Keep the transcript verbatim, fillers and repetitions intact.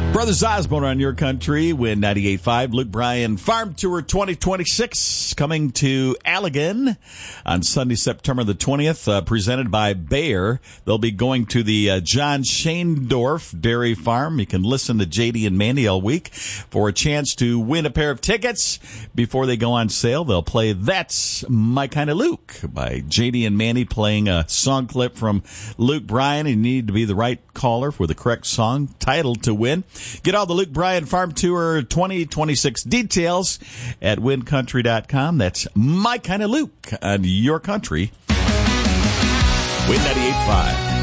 Brothers Osborne on your country, Win ninety-eight point five. Luke Bryan Farm Tour twenty twenty-six coming to Allegan on Sunday, September the twentieth, uh, presented by Bayer. They'll be going to the uh, John Shaindorf Dairy Farm. You can listen to J D and Mandy all week for a chance to win a pair of tickets. Before they go on sale, they'll play That's My Kind of Luke by J D and Mandy, playing a song clip from Luke Bryan. You need to be the right caller for the correct song title to win. Get all the Luke Bryan Farm Tour twenty twenty-six details at win country dot com. That's My Kind of Luke on your country. Win ninety-eight point five.